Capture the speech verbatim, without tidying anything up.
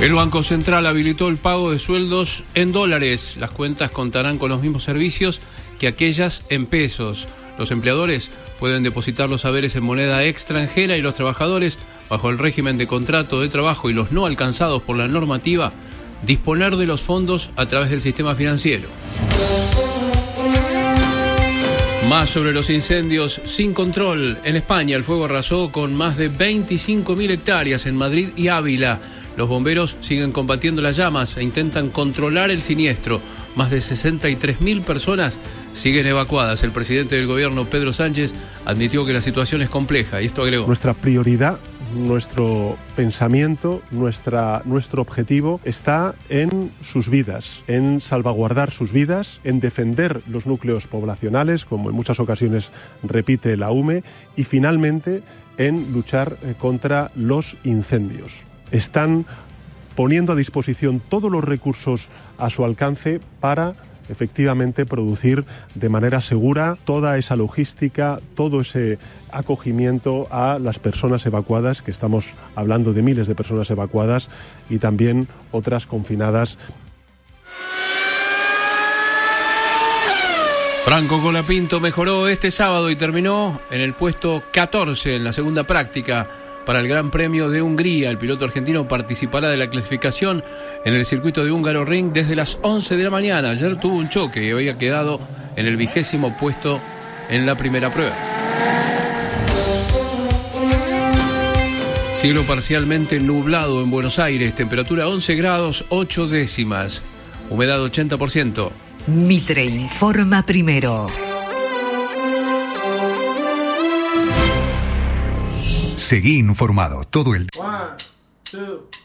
El Banco Central habilitó el pago de sueldos en dólares. Las cuentas contarán con los mismos servicios que aquellas en pesos. Los empleadores pueden depositar los haberes en moneda extranjera y los trabajadores, bajo el régimen de contrato de trabajo y los no alcanzados por la normativa, disponer de los fondos a través del sistema financiero. Más sobre los incendios sin control. En España, el fuego arrasó con más de veinticinco mil hectáreas en Madrid y Ávila. Los bomberos siguen combatiendo las llamas e intentan controlar el siniestro. Más de sesenta y tres mil personas siguen evacuadas. El presidente del gobierno, Pedro Sánchez, admitió que la situación es compleja y esto agregó: nuestra prioridad, nuestro pensamiento, nuestra, nuestro objetivo está en sus vidas, en salvaguardar sus vidas, en defender los núcleos poblacionales, como en muchas ocasiones repite la U M E, y finalmente en luchar contra los incendios. Están poniendo a disposición todos los recursos a su alcance para efectivamente producir de manera segura toda esa logística, todo ese acogimiento a las personas evacuadas, que estamos hablando de miles de personas evacuadas y también otras confinadas. Franco Colapinto mejoró este sábado y terminó en el puesto catorce en la segunda práctica para el Gran Premio de Hungría. El piloto argentino participará de la clasificación en el circuito de Hungaroring desde las once de la mañana. Ayer tuvo un choque y había quedado en el vigésimo puesto en la primera prueba. Cielo parcialmente nublado en Buenos Aires, temperatura once grados ocho décimas, humedad ochenta por ciento. Mitre informa primero. Seguí informado todo el... One, two.